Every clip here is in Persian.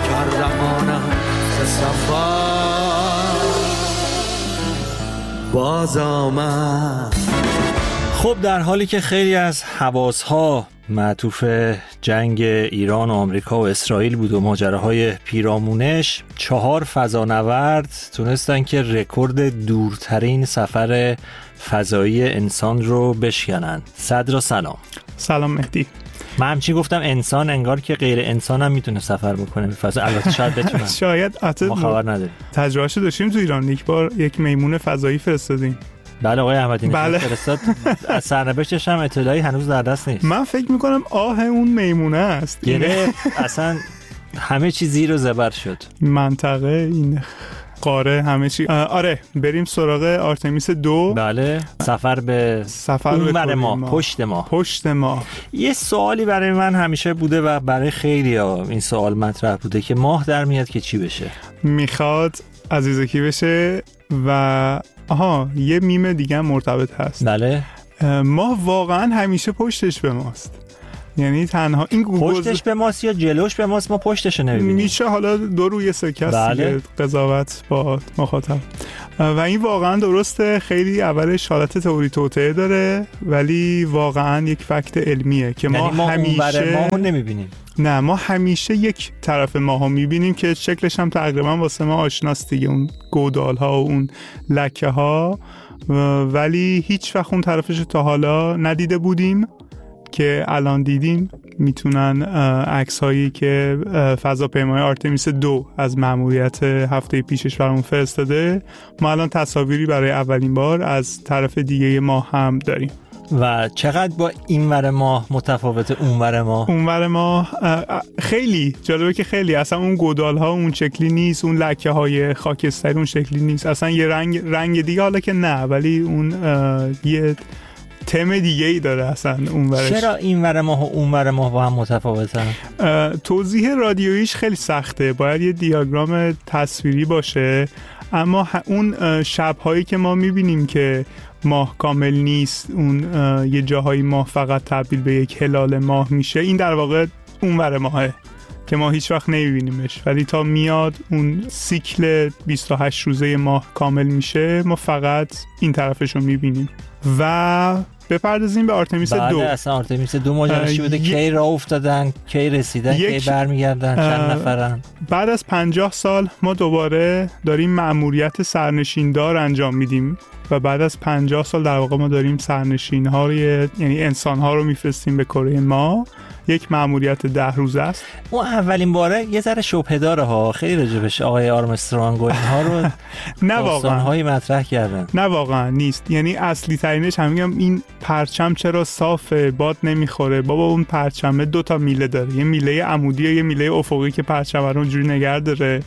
قهرمانم سفر باز آمد. خب در حالی که خیلی از حواس‌ها معطوف جنگ ایران و آمریکا و اسرائیل بود و ماجراهای پیرامونش، 4 فضانورد تونستن که رکورد دورترین سفر فضایی انسان رو بشکنن. صدرا سلام. سلام مهدی. من همچین گفتم انسان، انگار که غیر انسان هم میتونه سفر بکنه به فضا. البته شاید بتونن. شاید ما خبر نداریم. تجربهشو داشتیم تو ایران، یک بار یک میمون فضایی فرستادیم. بله آقای احمدی بله. فرستاد. از سرنوشتش هم اطلاعی هنوز در دست نیست. من فکر میکنم آه اون میمونه است. گره اصلا همه چی زیر و زبر شد. منطقه این قاره همه چی. آره بریم سراغ آرتمیس 2. بله سفر به اونور ما، پشت ما. یه سوالی برای من همیشه بوده و برای خیلی ها این سوال مطرح بوده که ماه در میاد که چی بشه؟ میخواد عزیزکی بشه و یه میم دیگه هم مرتبط هست. بله ماه واقعا همیشه پشتش به ماست، یعنی تنها این پشتش به ماست یا جلوش به ماست، ما پشتش نمیبینیم. میشه حالا دو روی سکه است. بله. قضاوت با مخاطب. و این واقعا درسته، خیلی اولش حالت تئوری توطئه داره ولی واقعا یک فکت علمیه که یعنی ما همیشه ماهو نمیبینیم. نه، ما همیشه یک طرف ماهو میبینیم که شکلش هم تقریبا واسه ما آشناست دیگه، اون گودال ها و اون لکه ها، ولی هیچ وقت اون طرفش تا حالا ندیده بودیم که الان دیدیم. میتونن عکس هایی که فضاپیمای آرتمیس 2 از مأموریت هفته پیشش برامون فرستاده، ما الان تصاویری برای اولین بار از طرف دیگه ماه هم داریم. و چقدر با اینور ماه متفاوته اونور ماه؟ خیلی جالبه که خیلی اصلا اون گودال ها اون شکلی نیست، اون لکه های خاکستری اون شکلی نیست، اصلا یه رنگ دیگه، حالا که نه ولی اون یه تم دیگه ای داره اصلا اونورش. چرا اینور ماه و اونور ماه با هم متفاوتن؟ توضیح رادیوییش خیلی سخته، باید یه دیاگرام تصویری باشه، اما اون شب‌هایی که ما می‌بینیم که ماه کامل نیست، اون یه جاهای ماه فقط تبدیل به یک هلال ماه میشه، این در واقع اونور ماهه که ما هیچ وقت نمی‌بینیمش، ولی تا میاد اون سیکل 28 روزه ماه کامل میشه ما فقط این طرفش رو می‌بینیم. و بپردازیم به آرتمیس 2. بله اصلا آرتمیس 2 ماجراش چی بوده؟ کی راه افتادن، کی رسیدن، کی برمیگردن، چند نفرن؟ بعد از 50 سال ما دوباره داریم مأموریت سرنشیندار انجام میدیم و بعد از 50 سال در واقع ما داریم سرنشین‌ها رو، یعنی انسان‌ها رو میفرستیم به کره ما. یک مأموریت 10 روزه است. اون اولین باره یه ذره شبهه داره ها، خیلی راجبش آقای آرمسترانگ و اینها رو نه واقعا مطرح کردن. نه واقعا نیست، یعنی اصلی ترینش همین این پرچم چرا صافه، باد نمیخوره. بابا اون پرچمه 2 تا میله داره، یه میله عمودی و یه میله افقی که پرچم رو اونجوری نگه داره.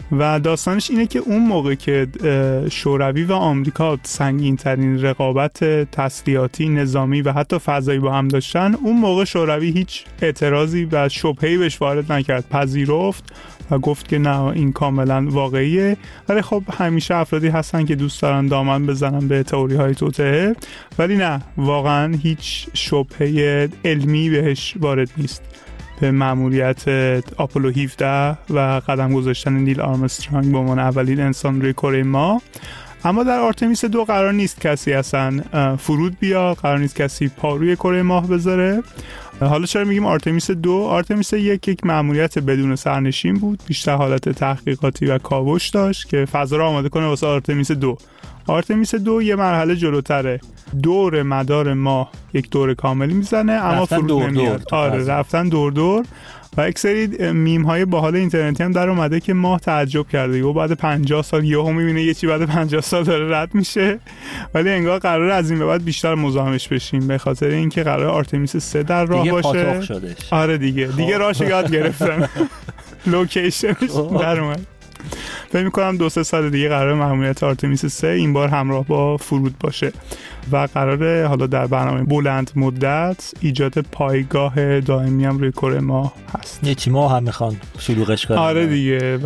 و داستانش اینه که اون موقع که شوروی و آمریکا سنگین ترین رقابت تسلیحاتی، نظامی و حتی فضایی با هم داشتن، اون موقع شوروی هیچ اعتراضی و شبهه‌ای بهش وارد نکرد، پذیرفت و گفت که نه این کاملا واقعیه. ولی خب همیشه افرادی هستن که دوست دارن دامن بزنن به تئوری‌های توطئه، ولی نه واقعا هیچ شبهه علمی بهش وارد نیست به مأموریت آپولو 17 و قدم گذاشتن نیل آرمسترانگ به عنوان اولین انسان روی کره ماه. اما در آرتمیس 2 قرار نیست کسی اصلا فرود بیاد، قرار نیست کسی پا روی کره ماه بذاره. حالا چرا میگیم آرتمیس 2؟ آرتمیس 1 یک مأموریت بدون سرنشین بود، بیشتر حالت تحقیقاتی و کاوش داشت که فضا رو آماده کنه واسه آرتمیس 2. آرتمیس 2 یه مرحله جلوتره، دور مدار ماه یک دور کامل میزنه اما فرود نمیاد. آره رفتن دور و یک سری میم های باحال اینترنتی هم در اومده که ماه تعجب کرده و بعد 50 سال یهو میبینه یه چی بعد 50 سال داره رد میشه، ولی انگار قراره از این به بعد بیشتر مزاحمش بشیم به خاطر اینکه قراره آرتمیس 3 در راه دیگه باشه. پاتوق شدش. آره دیگه راهشو یاد گرفتن. لوکیشنش در اومد. فکر می‌کنم 2-3 سال دیگه قراره مأموریت آرتمیس 3 این بار همراه با فرود باشه و قراره حالا در برنامه بلند مدت ایجاد پایگاه دائمی هم روی کره ماه هست. یه چی ما هم میخوان شلوغش کنن. آره دیگه.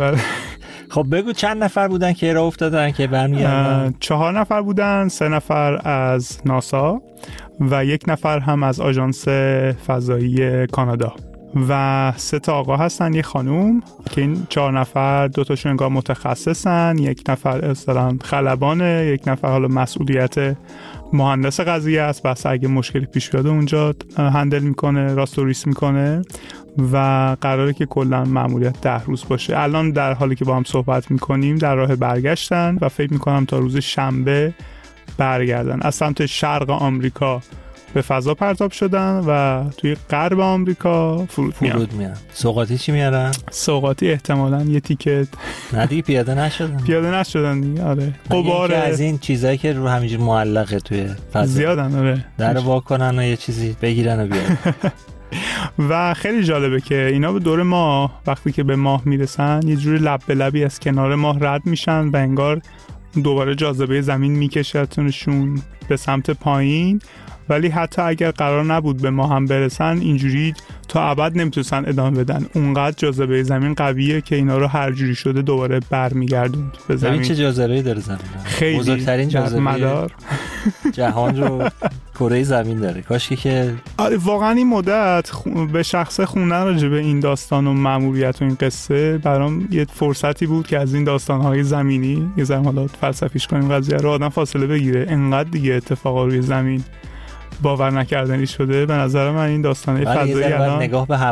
خب بگو چند نفر بودن که راه افتادن که برمیگردن؟ 4 نفر بودن، 3 نفر از ناسا و 1 نفر هم از آژانس فضایی کانادا و 3 تا آقا هستن، یه خانوم که این 4 نفر 2 تاشون انگار متخصصن، 1 نفر اصطلاحاً خلبانه، 1 نفر حالا مسئولیت مهندس قضیه است، بس اگه مشکلی پیش بیاد اونجا هندل میکنه، راست و ریس میکنه و قراره که کلا مأموریت 10 روز باشه. الان در حالی که با هم صحبت میکنیم در راه برگشتن و فکر میکنم تا روز شنبه برگردن. از سمت شرق آمریکا به فضا پرتاب شدن و توی غرب آمریکا فرود میان. سوغاتی چی میارن؟ سوغاتی احتمالاً یه تیکت. نه دیگه پیاده نشدن دیگه. آره قباره از این چیزایی که رو همینجور معلقه توی فضا زیادن. آره در وا کنن و یه چیزی بگیرن و بیارن. و خیلی جالبه که اینا به دور ماه وقتی که به ماه میرسن یه جوری لب به لبی از کنار ماه رد میشن و انگار دوباره جاذبه زمین میکشتشون به سمت پایین، ولی حتی اگر قرار نبود به ما هم برسن اینجوری تا ابد نمیتونن ادامه بدن. اونقدر جاذبه زمین قویه که اینا رو هر جوری شده دوباره برمیگردوند به زمین. چه جاذبه‌ای داره زمین؟ خیلی بزرگترین جاذبه مدار جهان رو کره زمین داره. کاشکی که واقعا این مدت به شخص خوندن راجع به این داستان و مأموریت و این قصه برام یه فرصتی بود که از این داستان‌های زمینی یه ذره حالا فلسفیش کنیم قضیه رو، آدم فاصله بگیره. انقدر دیگه اتفاقا روی زمین باور نکردنی شده. به نظر من این داستانه فضایی الان الان نگاه به